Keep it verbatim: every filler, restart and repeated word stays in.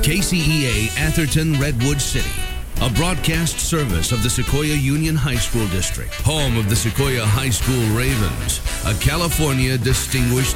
K C E A Atherton Redwood City, a broadcast service of the Sequoia Union High School District, home of the Sequoia High School Ravens, a California Distinguished